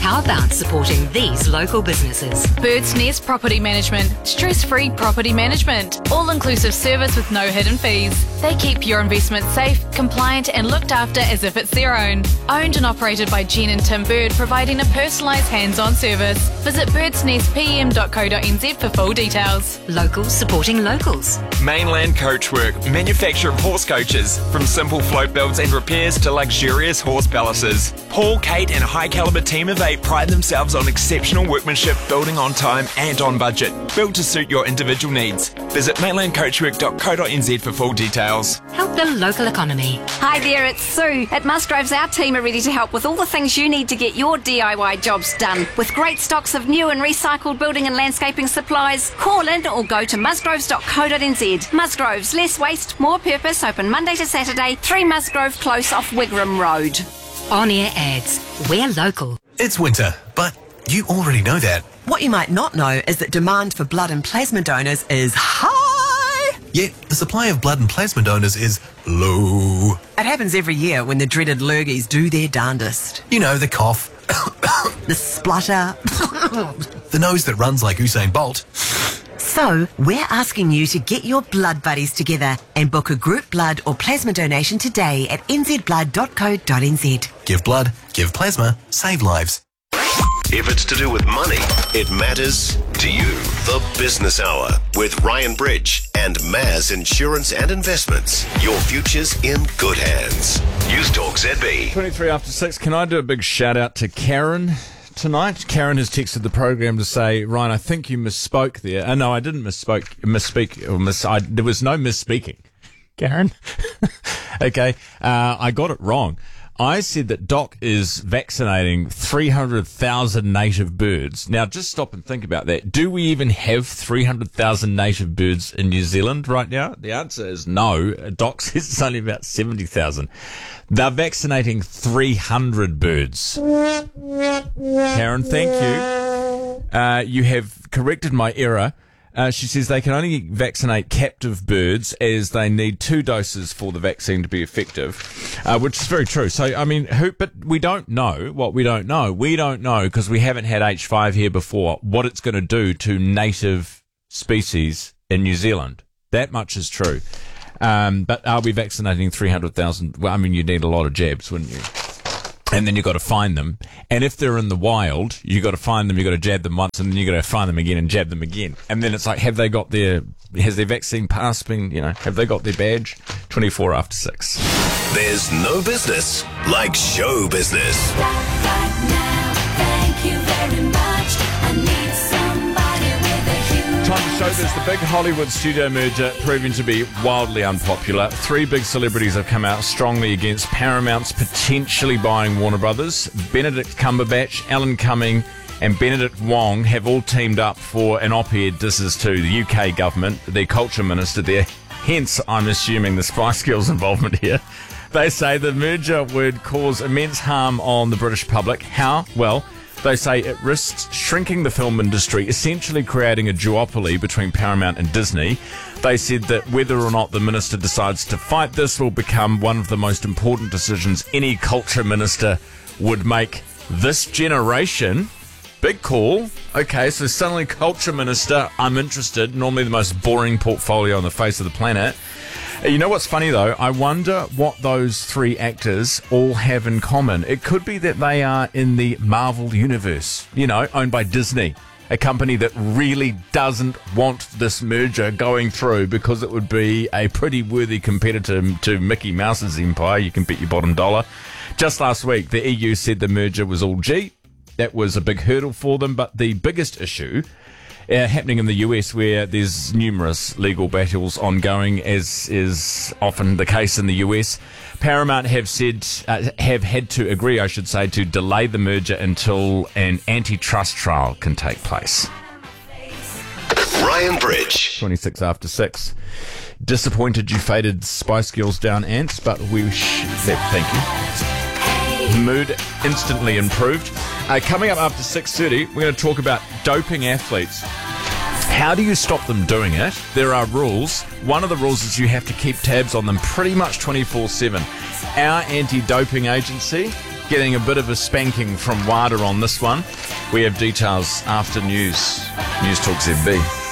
How about supporting these local businesses? Bird's Nest Property Management. Stress-free property management. All-inclusive service with no hidden fees. They keep your investment safe, compliant and looked after as if it's their own. Owned and operated by Jen and Tim Bird, providing a personalised hands-on service. Visit birdsnestpm.co.nz for full details. Locals supporting locals. Mainland Coachwork, manufacture of horse coaches. From simple float builds and repairs to luxurious horse palaces. Paul, Kate and a high-calibre team of 8 pride themselves on exceptional workmanship, building on time and on budget. Built to suit your individual needs. Visit mainlandcoachwork.co.nz for full details. Help the local economy. Hi there, it's Sue. At Musgroves, our team are ready to help with all the things you need to get your DIY jobs done. With great stocks of new and recycled building and landscaping supplies, call in or go to musgroves.co.nz. Musgroves, less waste, more purpose, open Monday to Saturday, 3 Musgrove Close off Wigram Road. On-air ads. We're local. It's winter, but you already know that. What you might not know is that demand for blood and plasma donors is high. Yet the supply of blood and plasma donors is low. It happens every year when the dreaded lurgies do their darndest. You know, the cough, The splutter. the nose that runs like Usain Bolt. So, we're asking you to get your blood buddies together and book a group blood or plasma donation today at nzblood.co.nz. Give blood, give plasma, save lives. If it's to do with money, it matters to you. The Business Hour with Ryan Bridge and Maz Insurance and Investments. Your future's in good hands. News Talk ZB. 23 after 6. Can I do a big shout out to Karen tonight? Karen has texted the program to say, Ryan, I think you misspoke there. No, I didn't misspeak. There was no misspeaking. Karen? Okay. I got it wrong. I said that Doc is vaccinating 300,000 native birds. Now, just stop and think about that. Do we even have 300,000 native birds in New Zealand right now? The answer is no. Doc says it's only about 70,000. They're vaccinating 300 birds. Karen, thank you. You have corrected my error. She says they can only vaccinate captive birds as they need 2 doses for the vaccine to be effective, which is very true. So, I mean, but we don't know what we don't know. We don't know because we haven't had H5 here before what it's going to do to native species in New Zealand. That much is true. But are we vaccinating 300,000? Well, I mean, you'd need a lot of jabs, wouldn't you? And then you've got to find them. And if they're in the wild, you've got to find them, you've got to jab them once, and then you've got to find them again and jab them again. And then it's like, has their vaccine pass been, have they got their badge? 24 after 6. There's no business like show business. Thank you very much. I need somebody with a huge... Time to show there's the big Hollywood studio merger proving to be wildly unpopular. 3 big celebrities have come out strongly against Paramount's potentially buying Warner Brothers. Benedict Cumberbatch, Alan Cumming and Benedict Wong have all teamed up for an op-ed. This is to the UK government, the culture minister there. Hence, I'm assuming the Spice Girls involvement here. They say the merger would cause immense harm on the British public. How? Well, they say it risks shrinking the film industry, essentially creating a duopoly between Paramount and Disney. They said that whether or not the minister decides to fight this will become one of the most important decisions any culture minister would make this generation. Big call. Okay, so suddenly culture minister, I'm interested. Normally the most boring portfolio on the face of the planet. You know what's funny, though? I wonder what those 3 actors all have in common. It could be that they are in the Marvel universe, owned by Disney, a company that really doesn't want this merger going through because it would be a pretty worthy competitor to Mickey Mouse's empire. You can bet your bottom dollar. Just last week, the EU said the merger was all G. That was a big hurdle for them, but the biggest issue happening in the US, where there's numerous legal battles ongoing, as is often the case in the US. Paramount have had to agree, to delay the merger until an antitrust trial can take place. Ryan Bridge. 26 after 6. Disappointed you faded Spice Girls down, Ants, but thank you. Mood instantly improved. Coming up after 6:30, we're going to talk about doping athletes. How do you stop them doing it? There are rules. One of the rules is you have to keep tabs on them pretty much 24/7. Our anti-doping agency getting a bit of a spanking from WADA on this one. We have details after news. News Talk ZB.